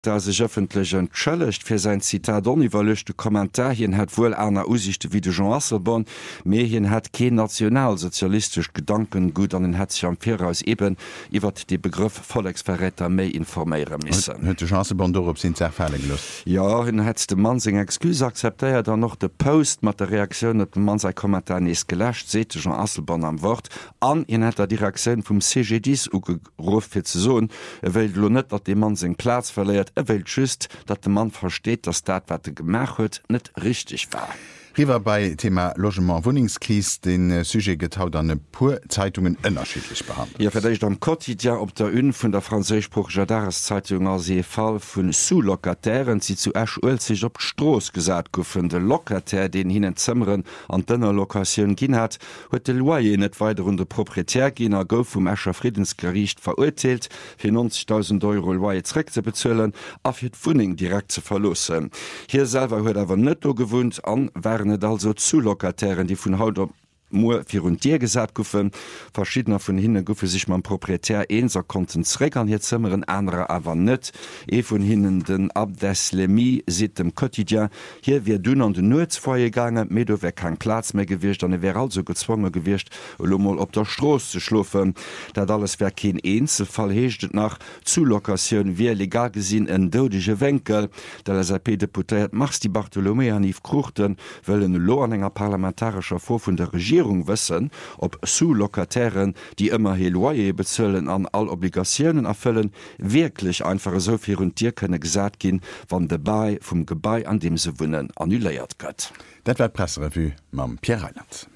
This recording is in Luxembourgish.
da sech öffentlich entschëllecht fir sein Zitat oniwwerlechte Kommentarien hat wohl einer Usichte wie de Jean Asselborn, Medien hat kein nationalsozialistisch Gedanken gut an den hat sich am Viraus eben iwwer die Begriff Volksverräter méi informéieren missen. Ja, hin het de Mann seg Exkus akzeptéiert dann noch de Post mat der Reaktion dat de Mann sei Kommentar nees gelächt, sete Jean Asselborn am Wort an en het der Direktion vum CGDs ugegrof fir ze sohn, wéit lo net, dat de Mann seg Platz verleiert. Welt just, dat de Mann versteht, dass dat wat gemacht huet net richtig war. Riwer bei Thema Logement Wohnungskris den Sujet getaut an pur Zeitungen ënnerschiedlich behandelt. Ja, vielleicht am Quotidien op der Un vun der französischsprachige Jahreszeitung als se Fall vun Sulokatieren sie zu sich op Stroos gesat goufen de Lokatär den hinnen Zëmmeren an dënner Lokaioun ginn hat, huet de Loyer net weiter de Proprietärginner gouf vum Äscher Friedensgericht verurteilt, fir 90.000 € Loyerrä ze bezzullen, a fir d'Wuning direkt ze verlossen. Hier selber huet awer net gewohnt an net also zu Lokatären, die vun Haut fir und Dir gesat goufen, verschiedener vun hinne goufe sich man proprietär eenser konnten zräckern hier zimmeren, andere awer net. Vun hinnen den Abdeslemi sit dem Quotidien, hier wie dun an den Nuetsfeuer gange, me do wär kein Platz mehr gewircht, an wär also gezwungen gewircht, mal op der Stroos zu schluffen. Dat alles wär kein Einzelfall, heechtet nach Zulokaioun wie legal gesinn en dodege Wenkel. Der SAP-Deputiert machst die Bartholomé an Yves Kruchten, wëllen lo an enger parlamentarischer Vor vun der Regierung wissen, ob Sulokatieren, die immer he Loyer bezöllen an all Obligationen erfüllen, wirklich einfach so viel und dir könne gesagt gehen, wann dabei vom Gebäi, an dem sie wohnen, annuliert gött. Das war Presserevue mit Pierre Reinhardt.